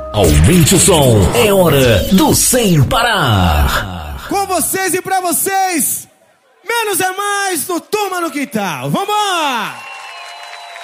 Aumente o som, é hora do Sem Parar. Com vocês e pra vocês, menos é mais no Turma no Quintal. Vambora!